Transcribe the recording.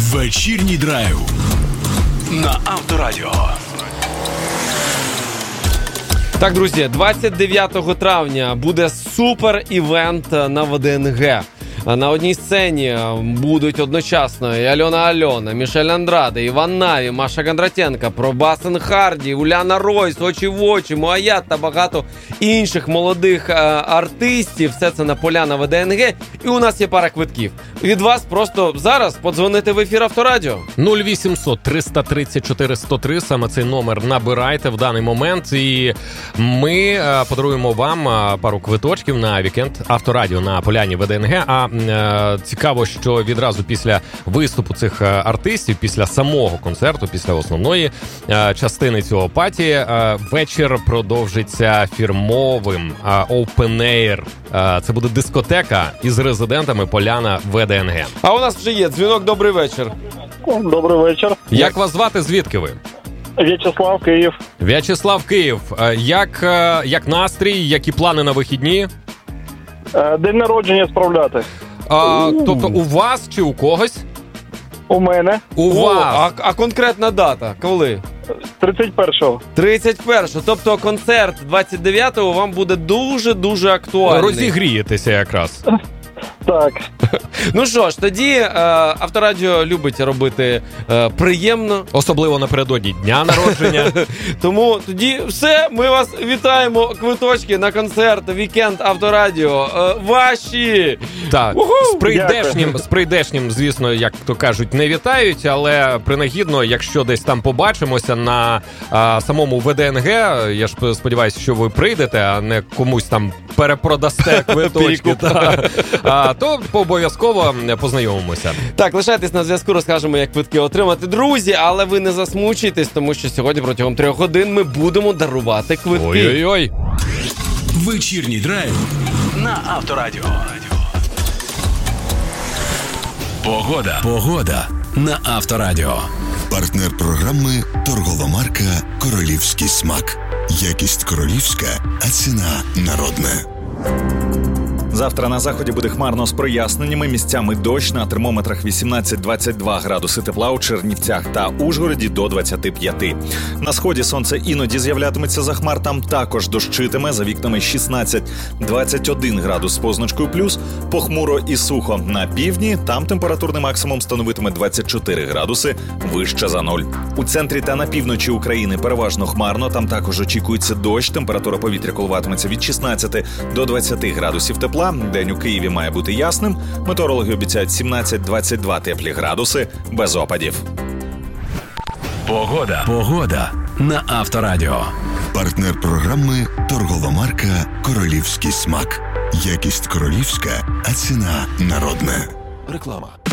Вечірній драйв на Авторадіо. Так, друзі, 29 травня буде супер-івент на ВДНГ. На одній сцені будуть одночасно і Альона, Мішель Андраде, Іван Наві, Маша Кондратенко, Пробасен Харді, Уляна Ройс, Очі в очі, Муаят та багато інших молодих артистів. Все це на поля на ВДНГ. І у нас є пара квитків. Від вас просто зараз подзвонити в ефір Авторадіо. 0800 334 103, саме цей номер набирайте в даний момент. І ми подаруємо вам пару квиточків на вікенд Авторадіо на поляні ВДНГ. А цікаво, що відразу після виступу цих артистів, після самого концерту, після основної частини цього паті, вечір продовжиться фірмовим Open Air. Це буде дискотека із резидентами поляна ВДНГ. А у нас вже є дзвінок. Добрий вечір. Добрий вечір. Як вас звати? Звідки ви? В'ячеслав, Київ. В'ячеслав, Київ. Як настрій, які плани на вихідні? День народження справляти. Тобто у вас чи у когось? У мене. У вас. А конкретна дата? Коли? 31-го. 31-го. Тобто концерт 29-го вам буде дуже-дуже актуальний. Розігрієтеся якраз. Так. Ну що ж, тоді Авторадіо любить робити приємно. Особливо напередодні дня народження. Тому тоді все, ми вас вітаємо. Квиточки на концерт «Вікенд Авторадіо» ваші! Так, з прийдешнім, звісно, як то кажуть, не вітають, але принагідно, якщо десь там побачимося на самому ВДНГ, я ж сподіваюся, що ви прийдете, а не комусь там перепродасте квиточки, то обов'язково познайомимося. Так, лишайтесь на зв'язку, розкажемо, як квитки отримати. Друзі, але ви не засмучуйтесь, тому що сьогодні протягом 3 годин ми будемо дарувати квитки. Ой-ой-ой. Вечірній драйв на Авторадіо. Погода на Авторадіо. Партнер програми – торгова марка «Королівський смак». Якість королівська, а ціна народна. Завтра на заході буде хмарно з проясненнями, місцями дощ, на термометрах 18-22 градуси тепла, у Чернівцях та Ужгороді до 25. На сході сонце іноді з'являтиметься за хмар, там також дощитиме, за вікнами 16-21 градус з позначкою плюс, похмуро і сухо. На півдні там температурний максимум становитиме 24 градуси, вище за 0. У центрі та на півночі України переважно хмарно, там також очікується дощ, температура повітря коливатиметься від 16 до 20 градусів тепла. День у Києві має бути ясним. Метеорологи обіцяють 17-22 теплі градуси без опадів. Погода на Авторадіо. Партнер програми – торгова марка «Королівський смак». Якість королівська, а ціна народна. Реклама.